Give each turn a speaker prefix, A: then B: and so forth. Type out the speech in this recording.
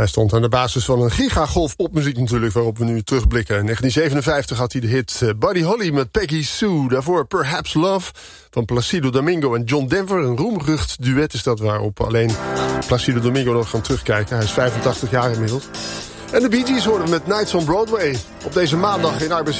A: Hij stond aan de basis van een gigagolf popmuziek natuurlijk, waarop we nu terugblikken. In 1957 had hij de hit Buddy Holly met Peggy Sue. Daarvoor Perhaps Love van Placido Domingo en John Denver. Een roemrucht duet is dat, waarop alleen Placido Domingo nog kan terugkijken. Hij is 85 jaar inmiddels. En de Bee Gees hoorden met Nights on Broadway. Op deze maandag in Arbeids